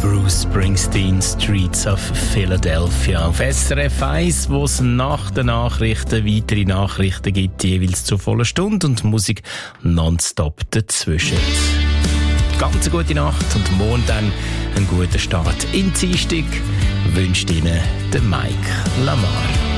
Bruce Springsteen, Streets of Philadelphia. Auf SRF 1, wo es nach den Nachrichten weitere Nachrichten gibt, jeweils zur vollen Stunde und Musik nonstop dazwischen. Ganz gute Nacht und morgen dann einen guten Start in Dienstag wünscht Ihnen der Mike Lamar.